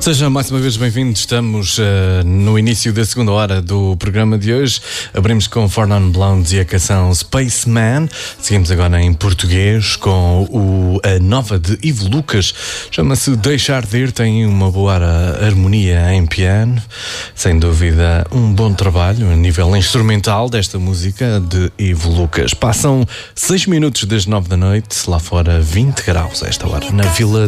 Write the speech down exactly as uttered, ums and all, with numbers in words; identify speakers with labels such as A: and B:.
A: Sejam mais uma vez bem-vindos. Estamos uh, no início da segunda hora do programa de hoje. Abrimos com Four Non Blondes e a canção Spaceman. Seguimos agora em português com o, a nova de Ivo Lucas. Chama-se Deixar de Ir. Tem uma boa harmonia em piano. Sem dúvida, um bom trabalho a nível instrumental desta música de Ivo Lucas. Passam seis minutos das nove da noite. Lá fora, vinte graus a esta hora, na Vila